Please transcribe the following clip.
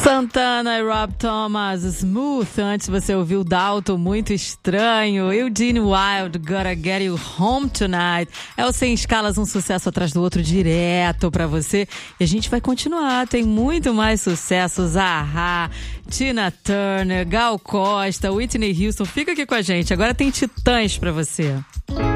Santana e Rob Thomas, Smooth. Antes você ouviu Dalton, Muito Estranho. Eugene Wilde, Gotta Get You Home Tonight. É o Sem Escalas, um sucesso atrás do outro, direto pra você. E a gente vai continuar, tem muito mais sucessos. A-ha, Tina Turner, Gal Costa, Whitney Houston. Fica aqui com a gente, agora tem Titãs pra você.